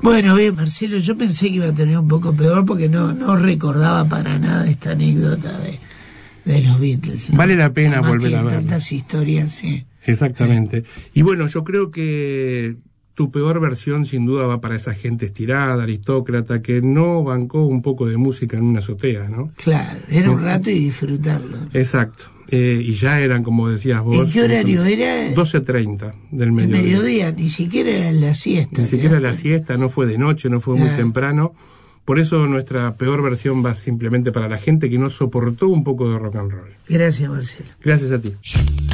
Bueno, bien, Marcelo, yo pensé que iba a tener un poco peor porque no recordaba para nada esta anécdota de los Beatles, ¿no? Vale la pena Además volver a ver. Tantas historias, sí. Exactamente. Y bueno, yo creo que tu peor versión sin duda va para esa gente estirada, aristócrata, que no bancó un poco de música en una azotea, ¿no? Claro, era un rato y disfrutarlo. Exacto. Y ya eran, como decías vos... ¿En qué horario era? 12:30 del El mediodía. mediodía, ni siquiera era la siesta. Ni siquiera la siesta, no fue de noche, no fue muy temprano. Por eso nuestra peor versión va simplemente para la gente que no soportó un poco de rock and roll. Gracias, Marcelo. Gracias a ti.